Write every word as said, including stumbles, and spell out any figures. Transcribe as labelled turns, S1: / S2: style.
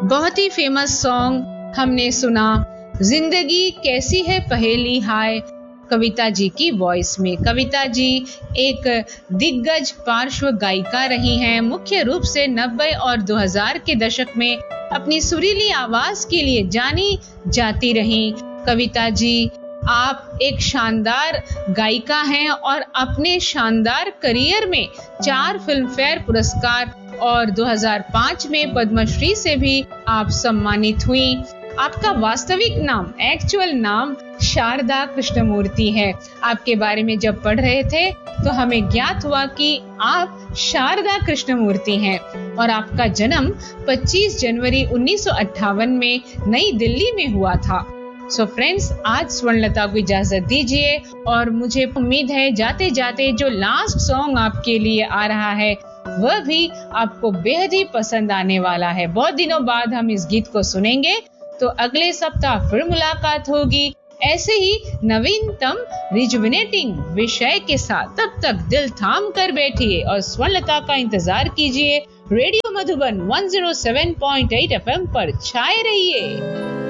S1: बहुत ही famous song हमने सुना, जिंदगी कैसी है पहेली हाय, कविता जी की वॉइस में। कविता जी एक दिग्गज पार्श्व गायिका रही हैं। मुख्य रूप से नब्बे और दो हज़ार के दशक में अपनी सुरीली आवाज के लिए जानी जाती रहीं। कविता जी आप एक शानदार गायिका हैं और अपने शानदार करियर में चार फिल्म फेयर पुरस्कार और दो हज़ार पाँच में पद्मश्री से भी आप सम्मानित हुई। आपका वास्तविक नाम, एक्चुअल नाम शारदा कृष्णमूर्ति है। आपके बारे में जब पढ़ रहे थे तो हमें ज्ञात हुआ कि आप शारदा कृष्णमूर्ति हैं और आपका जन्म पच्चीस जनवरी उन्नीस सौ अट्ठावन में नई दिल्ली में हुआ था। सो फ्रेंड्स, आज स्वर्णलता को इजाजत दीजिए और मुझे उम्मीद है जाते जाते जो लास्ट सॉन्ग आपके लिए आ रहा है वह भी आपको बेहद ही पसंद आने वाला है। बहुत दिनों बाद हम इस गीत को सुनेंगे, तो अगले सप्ताह फिर मुलाकात होगी ऐसे ही नवीनतम रिजुविनेटिंग विषय के साथ। तब तक दिल थाम कर बैठिए और स्वर्णलता का इंतजार कीजिए। रेडियो मधुबन एक सौ सात पॉइंट आठ एफ एम पर छाए रहिए।